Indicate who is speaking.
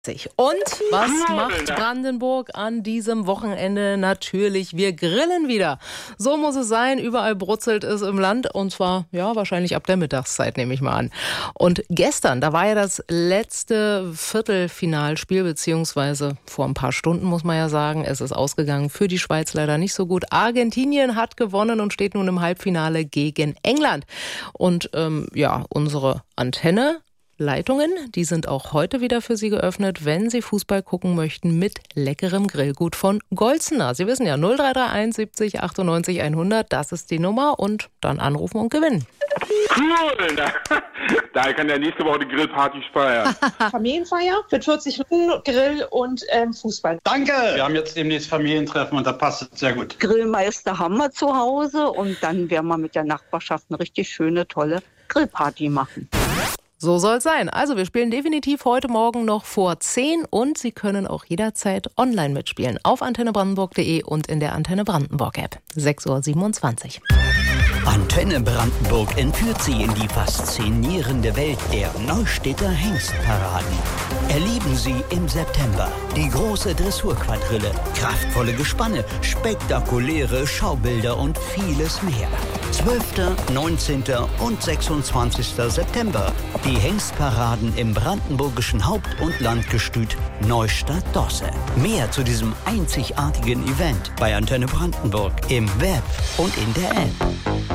Speaker 1: Und was macht Brandenburg an diesem Wochenende? Natürlich, wir grillen wieder. So muss es sein, überall brutzelt es im Land und zwar, ja, wahrscheinlich ab der Mittagszeit, nehme ich mal an. Und gestern, da war ja das letzte Viertelfinalspiel, beziehungsweise vor ein paar Stunden, muss man ja sagen, es ist ausgegangen für die Schweiz leider nicht so gut. Argentinien hat gewonnen und steht nun im Halbfinale gegen England. Und unsere Antenne-Leitungen, die sind auch heute wieder für Sie geöffnet, wenn Sie Fußball gucken möchten mit leckerem Grillgut von Golzener. Sie wissen ja, 0331 70 98 100, das ist die Nummer und dann anrufen und gewinnen.
Speaker 2: Cool! Da kann der nächste Woche die Grillparty feiern.
Speaker 3: Familienfeier mit 40 Minuten Grill und Fußball.
Speaker 4: Danke! Wir haben jetzt demnächst Familientreffen und da passt es sehr gut.
Speaker 5: Grillmeister haben wir zu Hause und dann werden wir mit der Nachbarschaft eine richtig schöne, tolle Grillparty machen.
Speaker 1: So soll es sein. Also wir spielen definitiv heute Morgen noch vor 10 und Sie können auch jederzeit online mitspielen auf antennebrandenburg.de und in der Antenne Brandenburg App. 6:27 Uhr.
Speaker 6: Antenne Brandenburg entführt Sie in die faszinierende Welt der Neustädter Hengstparaden. Erleben Sie im September die große Dressurquadrille, kraftvolle Gespanne, spektakuläre Schaubilder und vieles mehr. 12., 19. und 26. September. Die Hengstparaden im brandenburgischen Haupt- und Landgestüt Neustadt-Dosse. Mehr zu diesem einzigartigen Event bei Antenne Brandenburg im Web und in der App.